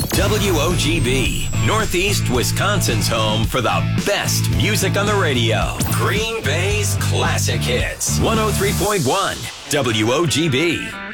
WOGB, Northeast Wisconsin's home for the best music on the radio. Green Bay's classic hits. 103.1 WOGB.